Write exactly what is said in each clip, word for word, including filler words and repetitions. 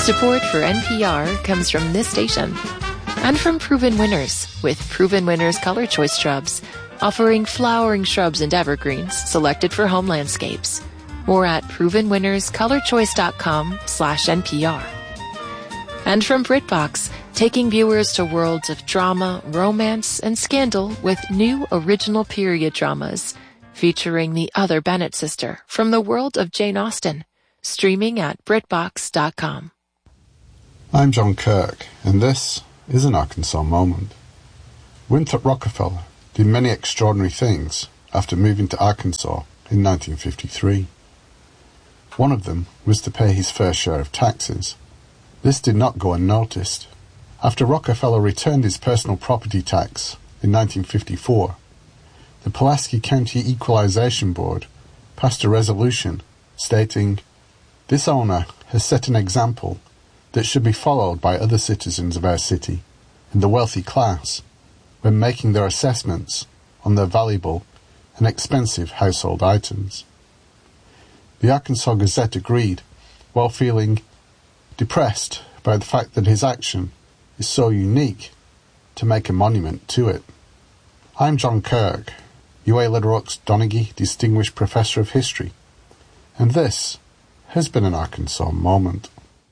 Support for N P R comes from this station and from Proven Winners with Proven Winners Color Choice Shrubs, offering flowering shrubs and evergreens selected for home landscapes. More at proven winners color choice dot com slash N P R. And from BritBox, taking viewers to worlds of drama, romance, and scandal with new original period dramas, featuring the other Bennett sister from the world of Jane Austen, streaming at Brit Box dot com. I'm John Kirk, and this is an Arkansas Moment. Winthrop Rockefeller did many extraordinary things after moving to Arkansas in nineteen fifty-three. One of them was to pay his fair share of taxes. This did not go unnoticed. After Rockefeller returned his personal property tax in nineteen fifty-four, the Pulaski County Equalization Board passed a resolution stating, "This owner has set an example that should be followed by other citizens of our city and the wealthy class when making their assessments on their valuable and expensive household items." The Arkansas Gazette agreed, while feeling depressed by the fact that his action is so unique to make a monument to it. I'm John Kirk, U A Little Rock's Donaghy Distinguished Professor of History, and this has been an Arkansas Moment.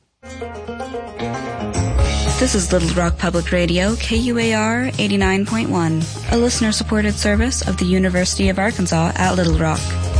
This is Little Rock Public Radio, K U A R eighty-nine point one, a listener-supported service of the University of Arkansas at Little Rock.